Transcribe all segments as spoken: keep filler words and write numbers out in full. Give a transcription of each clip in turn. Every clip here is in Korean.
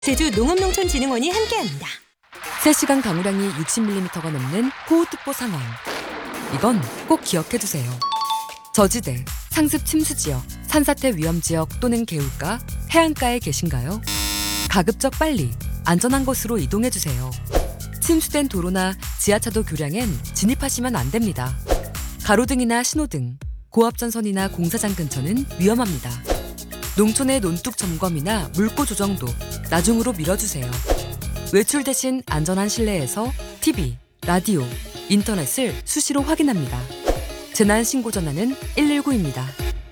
제주 농업농촌진흥원이 함께합니다. 세 시간 강우량이 육십 밀리미터가 넘는 호우특보 상황. 이건 꼭 기억해두세요. 저지대, 상습 침수 지역, 산사태 위험 지역 또는 개울가, 해안가에 계신가요? 가급적 빨리 안전한 곳으로 이동해주세요. 침수된 도로나 지하차도 교량엔 진입하시면 안 됩니다. 가로등이나 신호등, 고압전선이나 공사장 근처는 위험합니다. 농촌의 논둑 점검이나 물고 조정도 나중으로 미뤄주세요. 외출 대신 안전한 실내에서 티비, 라디오, 인터넷을 수시로 확인합니다. 재난신고 전화는 일일구입니다.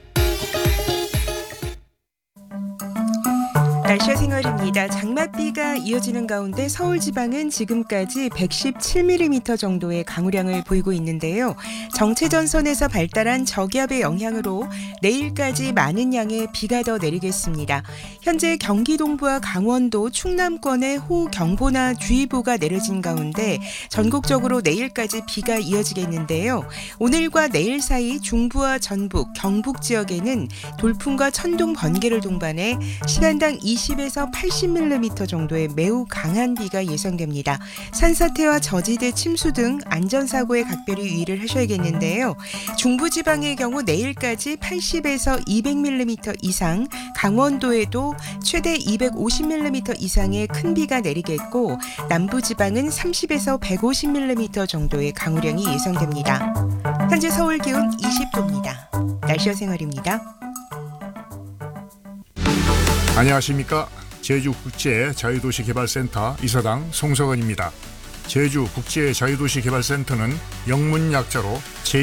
날씨와 생활입니다. 장맛비가 이어지는 가운데 서울지방은 지금까지 백십칠 밀리미터 정도의 강우량을 보이고 있는데요. 정체전선에서 발달한 저기압의 영향으로 내일까지 많은 양의 비가 더 내리겠습니다. 현재 경기 동부와 강원도, 충남권에 호우경보나 주의보가 내려진 가운데 전국적으로 내일까지 비가 이어지겠는데요. 오늘과 내일 사이 중부와 전북, 경북 지역에는 돌풍과 천둥, 번개를 동반해 시간당 이십에서 팔십 밀리미터 정도의 매우 강한 비가 예상됩니다. 산사태와 저지대 침수 등 안전사고에 각별히 유의를 하셔야겠는데요. 중부지방의 경우 내일까지 팔십에서 이백 밀리미터 이상, 강원도에도 최대 이백오십 밀리미터 이상의 큰 비가 내리겠고, 남부지방은 삼십에서 백오십 밀리미터 정도의 강우량이 예상됩니다. 현재 서울 기온 이십 도입니다. 날씨와 생활입니다. 안녕하십니까. 제주국제자유도시개발센터 이사장 송석원입니다. 제주국제자유도시개발센터는 영문 약자로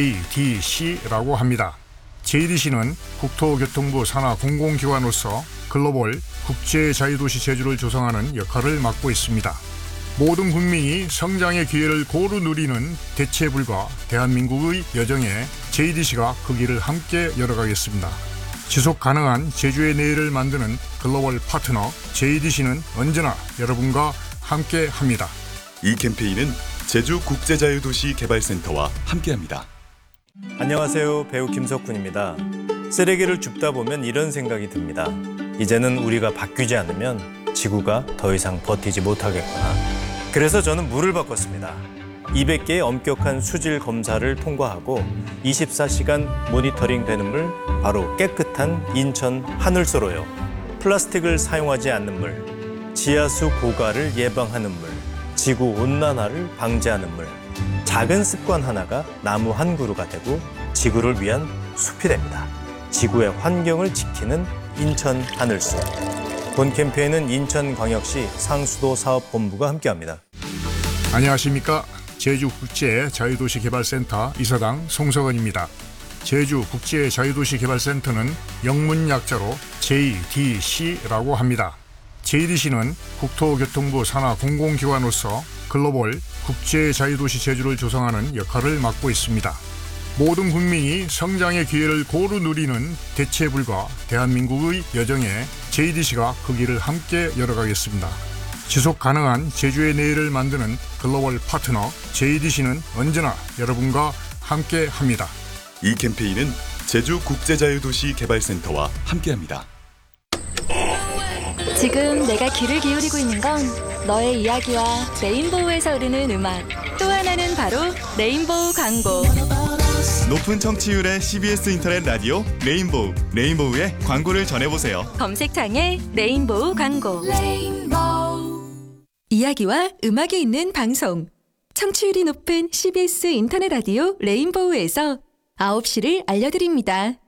제이디씨라고 합니다. 제이디씨는 국토교통부 산하 공공기관으로서 글로벌 국제자유도시 제주를 조성하는 역할을 맡고 있습니다. 모든 국민이 성장의 기회를 고루 누리는 대체불가 대한민국의 여정에 제이디씨가 그 길을 함께 열어가겠습니다. 지속 가능한 제주의 내일을 만드는 글로벌 파트너 제이디씨는 언제나 여러분과 함께합니다. 이 캠페인은 제주국제자유도시개발센터와 함께합니다. 안녕하세요. 배우 김석훈입니다. 쓰레기를 줍다 보면 이런 생각이 듭니다. 이제는 우리가 바뀌지 않으면 지구가 더 이상 버티지 못하겠구나. 그래서 저는 물을 바꿨습니다. 이백 개의 엄격한 수질 검사를 통과하고 이십사 시간 모니터링 되는 물, 바로 깨끗한 인천 하늘소로요. 플라스틱을 사용하지 않는 물, 지하수 고갈을 예방하는 물, 지구 온난화를 방지하는 물. 작은 습관 하나가 나무 한 그루가 되고 지구를 위한 숲이 됩니다. 지구의 환경을 지키는 인천 하늘소. 본 캠페인은 인천광역시 상수도 사업본부가 함께합니다. 안녕하십니까. 제주국제자유도시개발센터 이사장 송석원입니다. 제주국제자유도시개발센터는 영문 약자로 제이디씨라고 합니다. 제이디씨는 국토교통부 산하 공공기관으로서 글로벌 국제자유도시 제주를 조성하는 역할을 맡고 있습니다. 모든 국민이 성장의 기회를 고루 누리는 대체불가 대한민국의 여정에 제이디씨가 그 길을 함께 열어가겠습니다. 지속 가능한 제주의 내일을 만드는 글로벌 파트너 제이디씨는 언제나 여러분과 함께합니다. 이 캠페인은 제주국제자유도시개발센터와 함께합니다. 지금 내가 귀를 기울이고 있는 건 너의 이야기와 레인보우에서 흐르는 음악, 또 하나는 바로 레인보우 광고. 높은 청취율의 씨비에스 인터넷 라디오 레인보우, 레인보우의 광고를 전해보세요. 검색창에 레인보우 광고. 레인보우. 이야기와 음악이 있는 방송. 청취율이 높은 씨비에스 인터넷 라디오 레인보우에서 아홉 시를 알려드립니다.